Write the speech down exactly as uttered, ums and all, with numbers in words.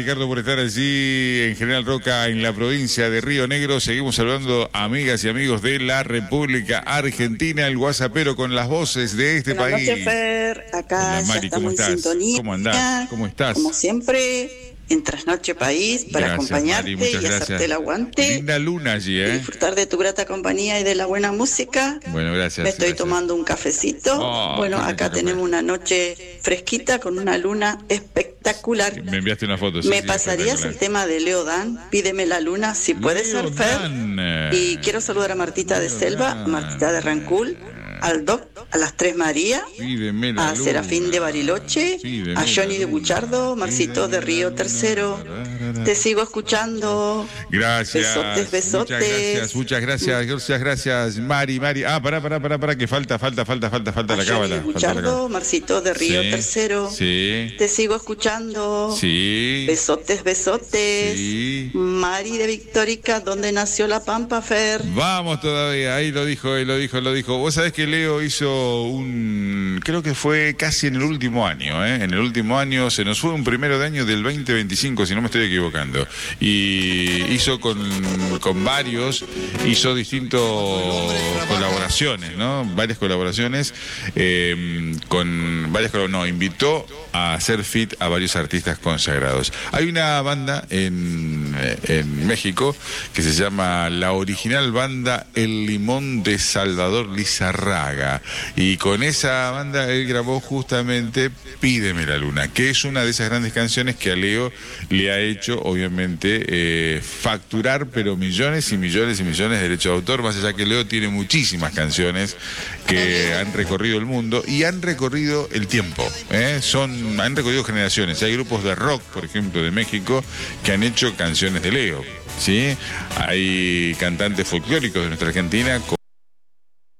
Ricardo, por estar allí en General Roca, en la provincia de Río Negro. Seguimos saludando a amigas y amigos de la República Argentina, el WhatsAppero con las voces de este Buenas país. noches, Fer. Acá Hola, Mari, ya ¿cómo estamos estás? en sintonía. ¿Cómo andás? ¿Cómo estás? Como siempre, en Trasnoche País, para Gracias, acompañarte Mari, muchas y gracias. hacerte el aguante. Linda luna allí, Y ¿eh? disfrutar de tu grata compañía y de la buena música. Bueno, gracias. Me estoy gracias. tomando un cafecito. Oh, bueno, qué rico acá café. tenemos una noche fresquita con una luna espectacular. Me enviaste una foto. Sí, ¿Me sí, pasarías el espectacular. tema de Leo Dan? Pídeme la luna, si puede Leo ser, Fer. Dan. Y quiero saludar a Martita de Leo Selva, a Dan. Martita de Rancul, al Doc, a las Tres María, Pídeme la a luna. Serafín de Bariloche, Pídeme a Johnny la de luna. Buchardo, Marcito de Río Tercero. Te sigo escuchando. Gracias. Besotes, besotes. Muchas gracias, muchas gracias, muchas gracias, Mari, Mari. Ah, pará, pará, pará, pará, que falta, falta, falta, falta, falta A la Johnny cábala. de falta la Buchardo, cábala. Marcito de Río Sí, Tercero. Sí. Te sigo escuchando. Sí. Besotes, besotes. Sí. Mari de Victórica, ¿dónde nació la Pampa, Fer? Vamos todavía, ahí lo dijo, él lo dijo, lo dijo. Vos sabés que Leo hizo un, creo que fue casi en el último año, ¿eh? En el último año, se nos fue un primero de año del veinte veinticinco, si no me estoy equivocando. Y hizo con, con varios, hizo distintas colaboraciones, ¿no? Varias colaboraciones, eh, con varias colaboraciones, no, invitó a hacer fit a varios artistas consagrados. Hay una banda en, en México que se llama la original banda El Limón de Salvador Lizarraga, y con esa banda él grabó justamente Pídeme la Luna, que es una de esas grandes canciones que a Leo le ha hecho obviamente eh, facturar pero millones y millones y millones de derechos de autor, más allá que Leo tiene muchísimas canciones que han recorrido el mundo y han recorrido el tiempo, ¿eh? Son, han recorrido generaciones. Hay grupos de rock, por ejemplo, de México, que han hecho canciones de Leo, ¿sí? Hay cantantes folclóricos de nuestra Argentina.